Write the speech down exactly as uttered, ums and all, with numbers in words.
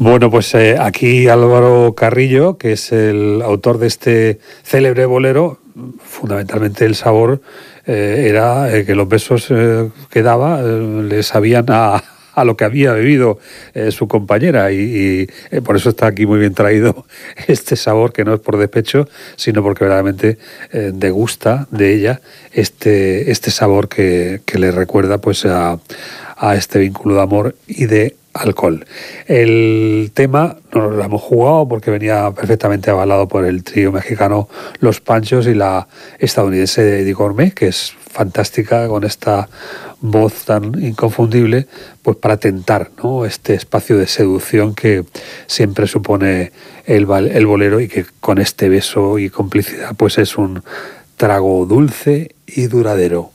Bueno, pues eh, aquí Álvaro Carrillo, que es el autor de este célebre bolero, fundamentalmente el sabor eh, era eh, que los besos eh, que daba eh, le sabían a, a lo que había bebido eh, su compañera y, y eh, por eso está aquí muy bien traído este sabor, que no es por despecho, sino porque verdaderamente eh, degusta de ella este, este sabor que, que le recuerda pues a, a este vínculo de amor y de alcohol. El tema no lo hemos jugado porque venía perfectamente avalado por el trío mexicano Los Panchos y la estadounidense Eddie Gourmet, que es fantástica con esta voz tan inconfundible, pues para tentar, ¿no?, este espacio de seducción que siempre supone el, el bolero, y que con este beso y complicidad pues es un trago dulce y duradero.